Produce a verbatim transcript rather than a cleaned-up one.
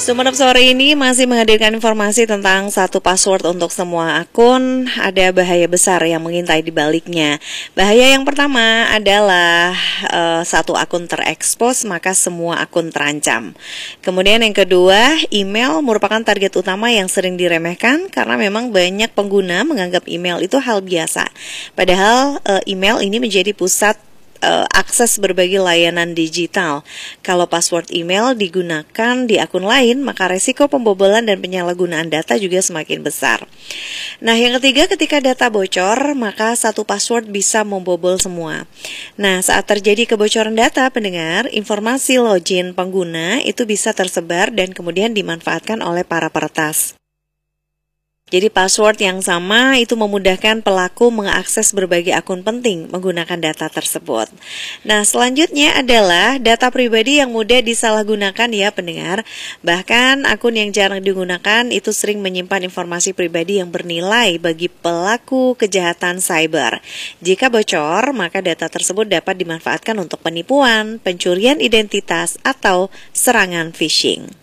Sumenep sore ini masih menghadirkan informasi tentang satu password untuk semua akun. Ada bahaya besar yang mengintai di baliknya. Bahaya yang pertama adalah uh, satu akun terekspos, maka semua akun terancam. Kemudian yang kedua, email merupakan target utama yang sering diremehkan karena memang banyak pengguna menganggap email itu hal biasa. Padahal uh, email ini menjadi pusat Uh, akses berbagai layanan digital. Kalau password email digunakan di akun lain, maka resiko pembobolan dan penyalahgunaan data juga semakin besar. Nah, yang ketiga, ketika data bocor, maka satu password bisa membobol semua. Nah, saat terjadi kebocoran data, pendengar, informasi login pengguna itu bisa tersebar dan kemudian dimanfaatkan oleh para peretas. Jadi password yang sama itu memudahkan pelaku mengakses berbagai akun penting menggunakan data tersebut. Nah, selanjutnya adalah data pribadi yang mudah disalahgunakan ya pendengar. Bahkan akun yang jarang digunakan itu sering menyimpan informasi pribadi yang bernilai bagi pelaku kejahatan cyber. Jika bocor, maka data tersebut dapat dimanfaatkan untuk penipuan, pencurian identitas, atau serangan phishing.